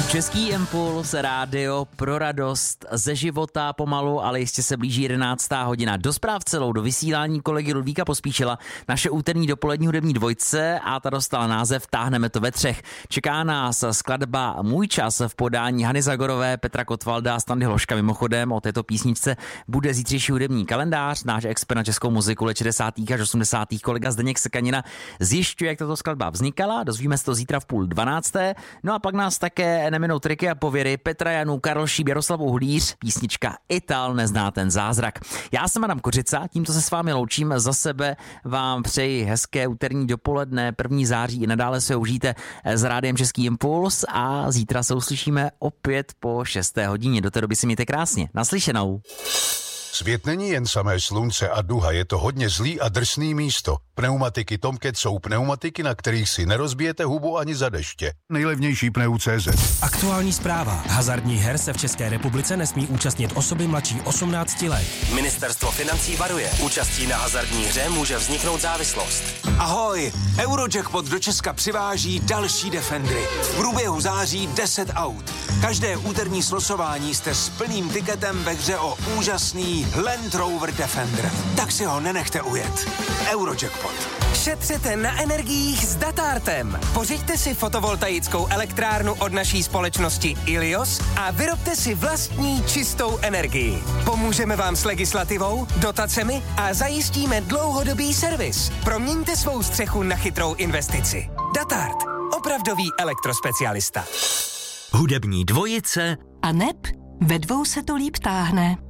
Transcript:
Český impuls, rádio pro radost ze života pomalu, ale jistě se blíží 11. hodina. Do zpráv celou, do vysílání kolegy Ludvíka Pospíšila, naše úterní dopolední hudební dvojce a ta dostala název Táhneme to ve třech. Čeká nás skladba Můj čas v podání Hany Zagorové, Petra Kotvalda a Standy Hloška. Mimochodem o této písničce bude zítřejší hudební kalendář. Náš expert na českou muziku let 60. až 80. kolega Zdeněk Sekanina zjišťuje, jak tato skladba vznikala. Dozvíme se to zítra v 11:30. No a pak nás také neminou triky a pověry Petra Janů, Karol Šíp, Jaroslav Uhlíř, písnička Ital nezná ten zázrak. Já jsem Adam Kořica, tímto se s vámi loučím, za sebe vám přeji hezké úterní dopoledne, 1. září i nadále se užijte s rádiem Český impuls a zítra se uslyšíme opět po 6. hodině. Do té doby si mějte krásně. Naslyšenou. Svět není jen samé slunce a duha, je to hodně zlý a drsný místo. Pneumatiky Tomcat jsou pneumatiky, na kterých si nerozbijete hubu ani za deště. Nejlevnější pneu.cz. Aktuální zpráva. Hazardních her se v České republice nesmí účastnit osoby mladší 18 let. Ministerstvo financí varuje. Účastí na hazardní hře může vzniknout závislost. Ahoj! Eurojackpot do Česka přiváží další Defendry. V průběhu září 10 aut. Každé úterní slosování jste s plným tiketem ve hře o úžasný Land Rover Defender. Tak si ho nenechte ujet. Eurojackpot. Šetřete na energiích s Datartem. Pořiďte si fotovoltaickou elektrárnu od naší společnosti Ilios a vyrobte si vlastní čistou energii. Pomůžeme vám s legislativou, dotacemi a zajistíme dlouhodobý servis. Proměňte svou střechu na chytrou investici. Datart. Opravdový elektrospecialista. Hudební dvojice a neb ve dvou se to líp táhne.